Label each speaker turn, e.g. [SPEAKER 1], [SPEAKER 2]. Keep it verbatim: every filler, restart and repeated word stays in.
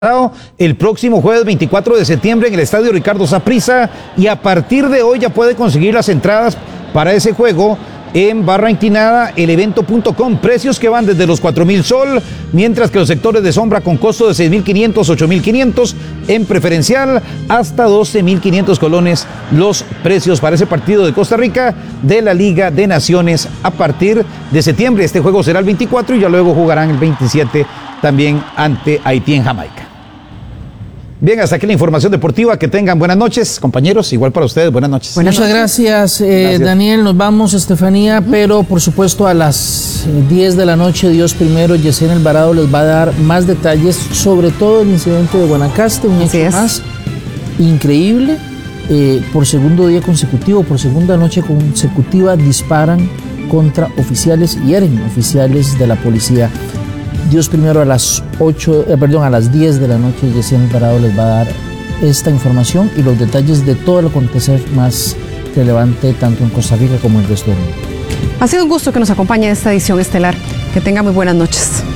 [SPEAKER 1] el próximo jueves veinticuatro de septiembre en el estadio Ricardo Saprissa, y a partir de hoy ya puede conseguir las entradas para ese juego en barra inclinada el evento punto com, precios que van desde los cuatro mil sol, mientras que los sectores de sombra con costo de seis mil quinientos, ocho mil quinientos, en preferencial hasta doce mil quinientos colones los precios para ese partido de Costa Rica de la Liga de Naciones a partir de septiembre. Este juego será el veinticuatro y ya luego jugarán el veintisiete también ante Haití en Jamaica. Bien, hasta aquí la información deportiva. Que tengan buenas noches, compañeros. Igual para ustedes, buenas noches.
[SPEAKER 2] Buenas Muchas noches. Gracias, eh, gracias, Daniel. Nos vamos, Estefanía, uh-huh. pero por supuesto a las diez de la noche, Dios primero, Yesenia Alvarado les va a dar más detalles, sobre todo el incidente de Guanacaste, un hecho más increíble. Eh, por segundo día consecutivo, por segunda noche consecutiva, disparan contra oficiales y hieren oficiales de la policía. Dios primero a las ocho, eh, perdón, a las diez de la noche, Yesenia Alvarado les va a dar esta información y los detalles de todo el acontecer más relevante tanto en Costa Rica como en el resto del mundo.
[SPEAKER 3] Ha sido un gusto que nos acompañe en esta edición estelar. Que tenga muy buenas noches.